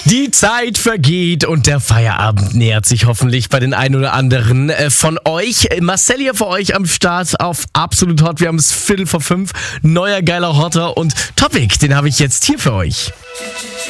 Die Zeit vergeht und der Feierabend nähert sich hoffentlich bei den ein oder anderen von euch. Marcel hier für euch am Start auf Absolut Hot. Wir haben es 4:45. Neuer geiler Hotter und Topic, den habe ich jetzt hier für euch.